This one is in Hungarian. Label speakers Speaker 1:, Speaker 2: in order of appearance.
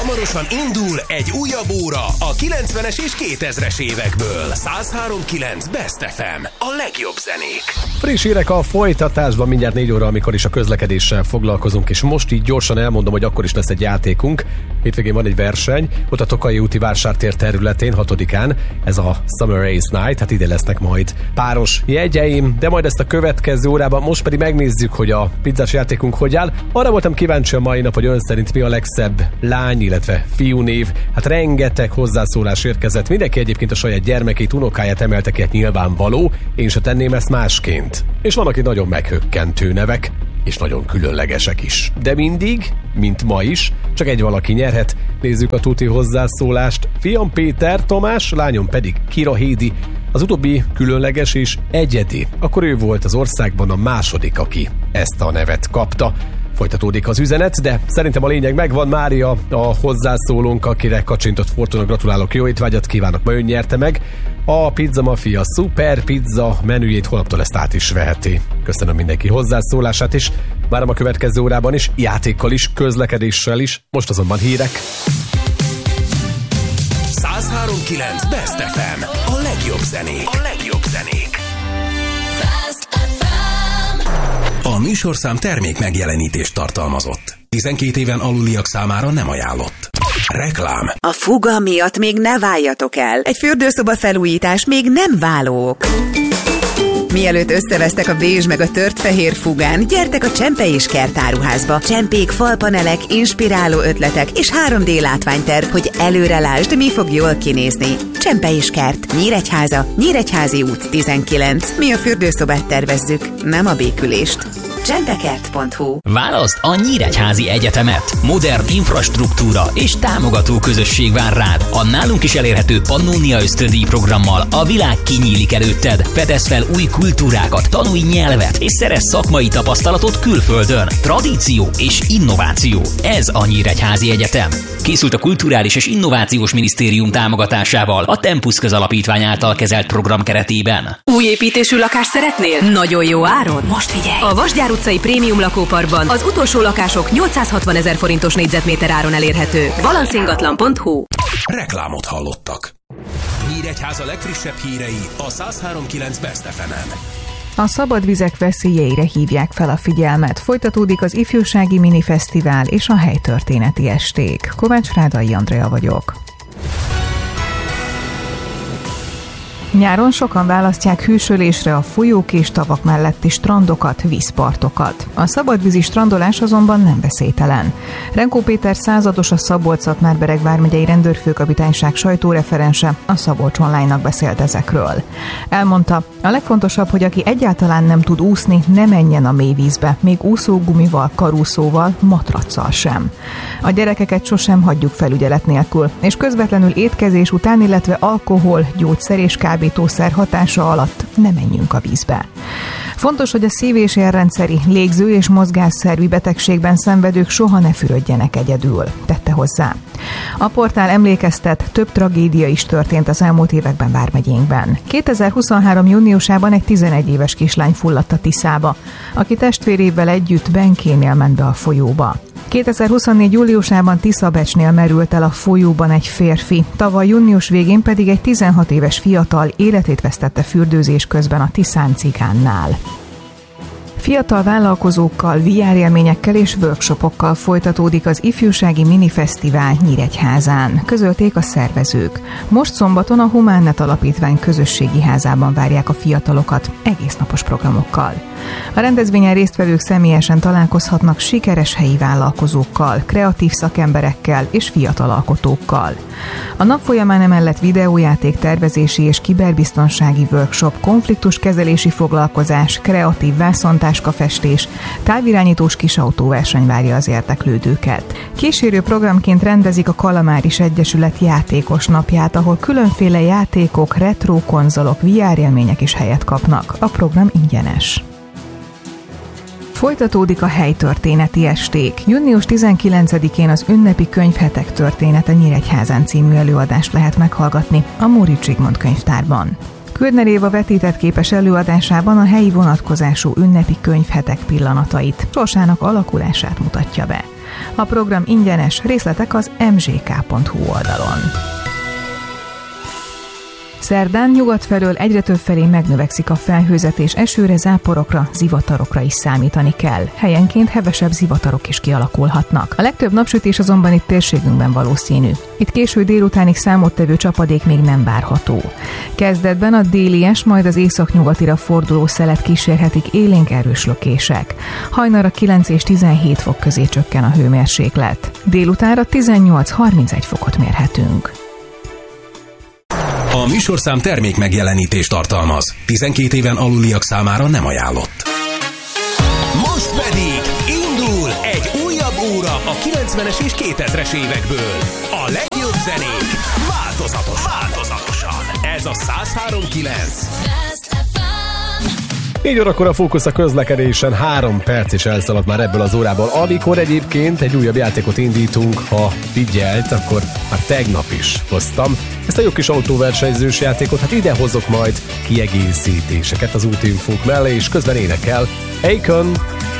Speaker 1: Hamarosan indul egy újabb óra a 90-es és 2000-es évekből. 103.9 Best FM. A legjobb zenék.
Speaker 2: Friss hírek a folytatásban mindjárt 4 óra, amikor is a közlekedéssel foglalkozunk, és most így gyorsan elmondom, hogy akkor is lesz egy játékunk. Hétvégén van egy verseny, ott a Tokaji úti vásártér területén, 6-án, ez a Summer Race Night, hát ide lesznek majd páros jegyeim, de majd ezt a következő órában, most pedig megnézzük, hogy a pizzás játékunk hogy áll. Arra voltam kíváncsi a mai nap, hogy ön szerint mi a legszebb lány, illetve fiúnév. Hát rengeteg hozzászólás érkezett. Mindenki egyébként a saját gyermekét, unokáját emelte ki, hát nyilvánvaló. Én se tenném ezt másként. És vannak itt nagyon meghökkentő nevek, és nagyon különlegesek is. De mindig, mint ma is, csak egy valaki nyerhet. Nézzük a tuti hozzászólást. Fiam Péter Tamás, lányom pedig Kira Hédi. Az utóbbi különleges és egyedi. Akkor ő volt az országban a második, aki ezt a nevet kapta. Folytatódik az üzenet, de szerintem a lényeg megvan. Mária a hozzászólónk, akire kacsintott Fortuna, gratulálok, jó étvágyat kívánok, ma ön nyerte meg a Pizza Mafia Super Pizza menüjét, holnaptól ezt át is veheti. Köszönöm mindenki hozzászólását is, várom a következő órában is, játékkal is, közlekedéssel is, most azonban hírek.
Speaker 1: 103.9 Best FM. A legjobb zenék. A legjobb zenék. A műsorszám termék megjelenítést tartalmazott. 12 éven aluliak számára nem ajánlott. Reklám.
Speaker 3: A fuga miatt még ne váljatok el. Egy fürdőszoba felújítás még nem válók. Mielőtt összevesztek a bézs meg a tört fehér fugán, gyertek a Csempe és Kert áruházba. Csempék, falpanelek, inspiráló ötletek és 3D látványterv, hogy előre lásd, mi fog jól kinézni. Csempe és Kert, Nyíregyháza, Nyíregyházi út 19. Mi a fürdőszobát tervezzük, nem a békülést. csempekert.hu.
Speaker 4: Válaszd a Nyíregyházi Egyetemet. Modern infrastruktúra és támogató közösség vár rád. A nálunk is elérhető Pannonia ösztöndíj programmal a világ kinyílik előtted. Fedezz fel új kultúrákat, tanulj nyelvet és szerezz szakmai tapasztalatot külföldön. Tradíció és innováció. Ez a Nyíregyházi Egyetem. Készült a Kulturális és Innovációs Minisztérium támogatásával a Tempus Közalapítvány által kezelt program keretében.
Speaker 5: Új építésű lakást szeretnél? Nagyon jó áron? Most figyelj! A Vasgyár utcai prémium lakóparkban az utolsó lakások 860 000 forintos négyzetméter áron elérhetők. Balanszíngatlan.hu.
Speaker 1: Reklámot hallottak. Nyíregyháza legfrissebb hírei a 103.9 Best FM-en.
Speaker 6: A szabad vizek veszélyeire hívják fel a figyelmet. Folytatódik az ifjúsági minifesztivál és a helytörténeti esték. Kovács Rádai Andrea vagyok. Nyáron sokan választják hűsölésre a folyók és tavak melletti strandokat, vízpartokat. A szabadvízi strandolás azonban nem veszélytelen. Renkó Péter százados, a Szabolcs-Szatmár-Bereg vármegyei rendőrfőkapitányság sajtóreferense a Szabolcs Online-nak beszélt ezekről. Elmondta, a legfontosabb, hogy aki egyáltalán nem tud úszni, ne menjen a mélyvízbe, még úszógumival, karúszóval, matracsal sem. A gyerekeket sosem hagyjuk felügyelet nélkül, és közvetlenül étkezés után, illetve alkohol, gyógyszer és kábítószer hatása alatt ne menjünk a vízbe. Fontos, hogy a szív- és érrendszeri, légző- és mozgásszervi betegségben szenvedők soha ne fürödjenek egyedül, tette hozzá. A portál emlékeztet, több tragédia is történt az elmúlt években vármegyénkben. 2023. júniusában egy 11 éves kislány fulladt a Tiszába, aki testvérével együtt Benkénél ment be a folyóba. 2024. júliusában Tiszabecsnél merült el a folyóban egy férfi, tavaly június végén pedig egy 16 éves fiatal életét vesztette fürdőzés közben a Tiszán Cigánnál. Fiatal vállalkozókkal, VR-élményekkel és workshopokkal folytatódik az ifjúsági minifesztivál Nyíregyházán, közölték a szervezők. Most szombaton a Humánnet Alapítvány közösségi házában várják a fiatalokat egésznapos programokkal. A rendezvényen résztvevők személyesen találkozhatnak sikeres helyi vállalkozókkal, kreatív szakemberekkel és fiatal alkotókkal. A nap folyamán emellett videójáték tervezési és kiberbiztonsági workshop, konfliktuskezelési foglalkozás, kreatív vászontáskafestés, távirányítós kisautóverseny várja az érdeklődőket. Kísérő programként rendezik a Kalamáris Egyesület játékos napját, ahol különféle játékok, retro konzolok, VR-élmények is helyet kapnak. A program ingyenes. Folytatódik a helytörténeti esték. Június 19-én az ünnepi könyvhetek története Nyíregyházán című előadást lehet meghallgatni a Móricz Zsigmond könyvtárban. Kürdner Éva vetített képes előadásában a helyi vonatkozású ünnepi könyvhetek pillanatait, sorsának alakulását mutatja be. A program ingyenes, részletek az mzk.hu oldalon. Szerdán nyugat felől egyre több felé megnövekszik a felhőzet, és esőre, záporokra, zivatarokra is számítani kell. Helyenként hevesebb zivatarok is kialakulhatnak. A legtöbb napsütés azonban itt térségünkben valószínű. Itt késő délutánig számottevő csapadék még nem várható. Kezdetben a délies, majd az északnyugatira forduló szelet kísérhetik élénk erős lökések. Hajnalra 9 és 17 fok közé csökken a hőmérséklet. Délutánra 18-31 fokot mérhetünk.
Speaker 1: A műsorszám termék megjelenítést tartalmaz. 12 éven aluliak számára nem ajánlott. Most pedig indul egy újabb óra a 90-es és 2000-es évekből. A legjobb zenék változatosan. Ez a 103.9.
Speaker 2: 4 órakor a fókusz a közlekedésen, 3 perc is elszaladt már ebből az órából, amikor egyébként egy újabb játékot indítunk, ha figyelt, akkor már tegnap is hoztam ezt a jó kis autóversenyzős játékot, hát ide hozok majd kiegészítéseket az útinfók mellé, és közben énekel Akon.